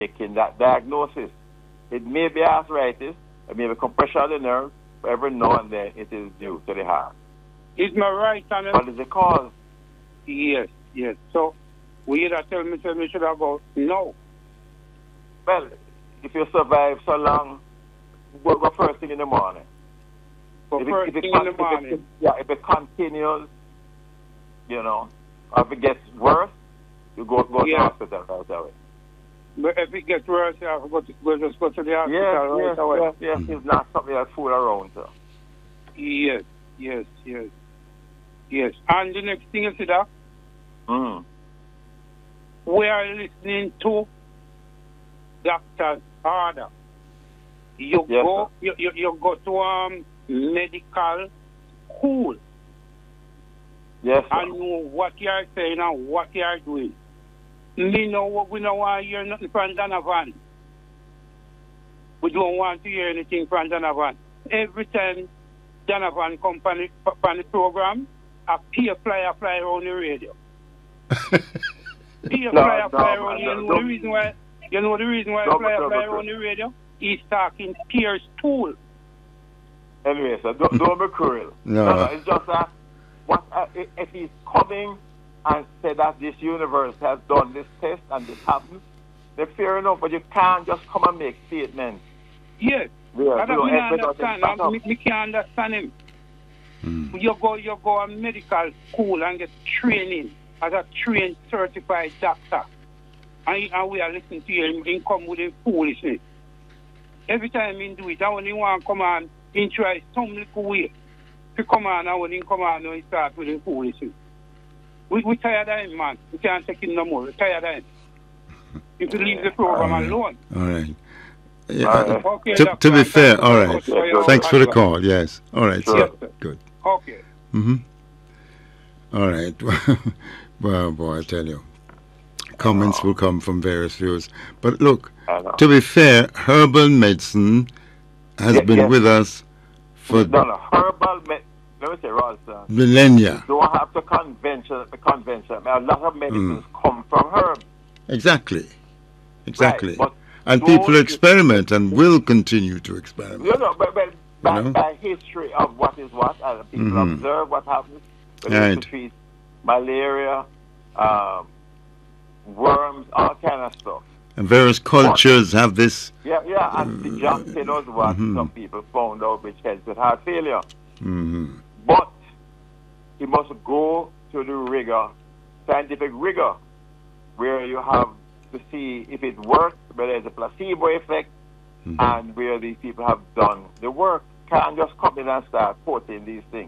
making that diagnosis. It may be arthritis, it may be compression of the nerve, but every now and then it is due to the heart. Is my right hand? What is the cause? Yes, yes. So, we either tell me should I go? No. Well, if you survive so long, go first thing in the morning. If it continues, you know, or if it gets worse, you go to the hospital right away. But if it gets worse, you have to go to the hospital right away. Yes, it's not something that's fool around. So. Yes. And the next thing is that we are listening to doctor's order. You go to medical school. Yes. Sir. And know what you are saying and what you are doing. We know we don't want to hear nothing from Donovan. We don't want to hear anything from Donovan. Every time Donovan come on the program, a peer flyer fly around the radio. Peer flyer fly around. You know the reason why fly around the radio? He's talking peer's tool. Anyway, so don't be cruel. No, it's just that if he's coming and say that this universe has done this test and this happened, then fair enough, but you can't just come and make statements. Yes. I can't understand him. You go a medical school and get training as a trained certified doctor. And we are listening to him and come with his foolishness. Every time he do it, I only want to come on and try some little way to come on, and when he come on and he start with his foolishness. We tired of him, man. We can't take him no more. We're tired of him. You could leave the program alone. All right. Yeah, okay, to be fair, all right. Thanks for the call, yes. All right, sure. Good. Okay. All right. Well, boy, I tell you, comments will come from various views. But look, to be fair, herbal medicine has been with us for herbal medicine. Let me say, Ralston, millennia. You don't have to convention. A lot of medicines come from herbs. Exactly. Right, and people experiment and will continue to experiment. By history of what is what, and people observe what happens. To treat malaria, worms, all kind of stuff. And various cultures have this. And the Johnson knows what some people found out which helps with heart failure. But you must go to the scientific rigor, where you have to see if it works, whether there's a placebo effect, and where these people have done the work. Can't just come in and start quoting these things.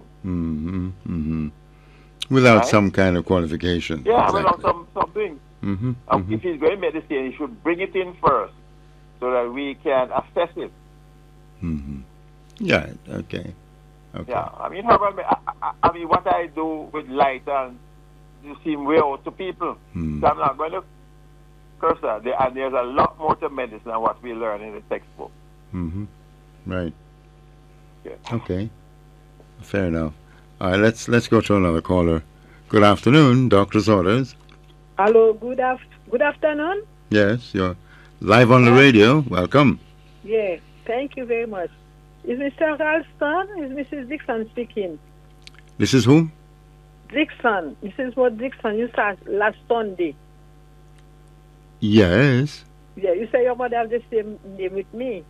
Without some kind of qualification. Yeah, without some things. If he's going to medicine, he should bring it in first so that we can assess it. Yeah, okay. Yeah, I mean, what I do with light and you seem way out to people. So I'm not going to curse that. And there's a lot more to medicine than what we learn in the textbook. Right. Yeah. Okay. Fair enough. All right, let's go to another caller. Good afternoon, doctor's orders. Hello, good afternoon. Yes, you're live on the radio. Welcome. Yeah, thank you very much. Is Mr. Ralston? Is Mrs. Dixon speaking? This is whom? Dixon. Mrs. What Dixon? You said last Sunday. Yes. Yeah, you say your mother have the same name with me.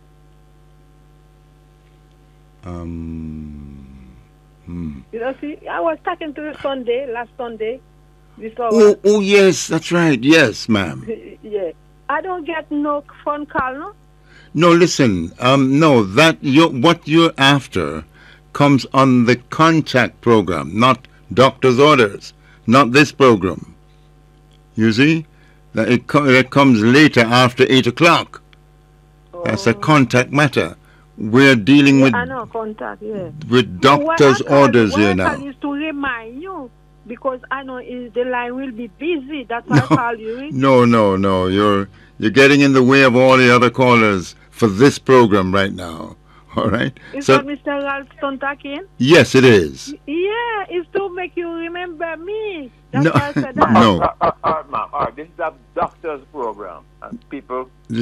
You know, see, I was talking to you last Sunday. Oh, yes, that's right. Yes, ma'am. Yeah. I don't get no phone call, no? No, listen. No, what you're after comes on the contact program, not doctor's orders, not this program. You see? That it comes later after 8 o'clock. That's a contact matter. We're dealing with doctor's orders here now. What I call is to remind you, because I know the line will be busy. That's why I call you. No. You're getting in the way of all the other callers for this program right now. All right. Is that Mr. Ralston talking? Yes, it is. Yeah, it's to make you remember me. That's why I said that. No. This is a doctor's program, and people